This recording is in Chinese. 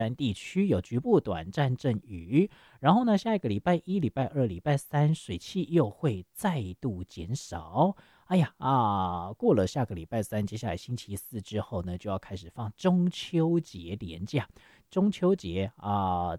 南地区有局部短暂阵雨，然后呢，下一个礼拜一、礼拜二、礼拜三水汽又会再度减少。哎呀过了下个礼拜三，接下来星期四之后呢，就要开始放中秋节连假。中秋节